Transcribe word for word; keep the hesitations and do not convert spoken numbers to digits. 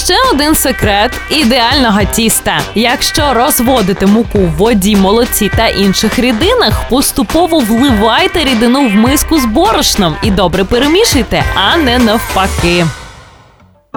Ще один секрет ідеального тіста. Якщо розводите муку в воді, молоці та інших рідинах, поступово вливайте рідину в миску з борошном і добре перемішуйте, а не навпаки.